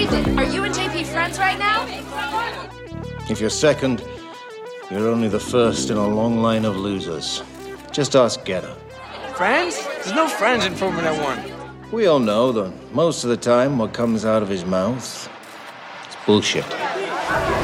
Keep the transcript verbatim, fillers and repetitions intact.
Ethan, are you and J P friends right now? If you're second, you're only the first in a long line of losers. Just ask Getter. Friends? There's no friends in Formula One. We all know that most of the time what comes out of his mouth is bullshit.